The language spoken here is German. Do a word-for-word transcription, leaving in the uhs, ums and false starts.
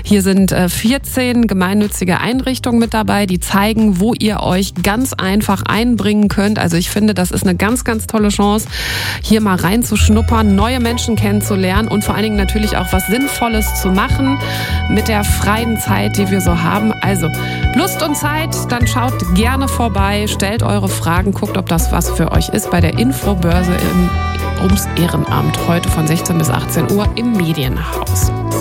Hier sind vierzehn gemeinnützige Einrichtungen mit dabei, die zeigen, wo ihr euch ganz einfach einbringen könnt. Also ich finde, das ist eine ganz, ganz tolle Chance, hier mal reinzuschnuppern, neue Menschen kennenzulernen und vor allen Dingen natürlich auch was Sinnvolles zu machen mit der freien Zeit, die wir so haben. Also Lust und Zeit, dann schaut gerne vorbei, stellt eure Fragen, guckt, ob das was für euch ist bei der Infobörse im, ums Ehrenamt heute von sechzehn bis achtzehn Uhr im Medienhaus.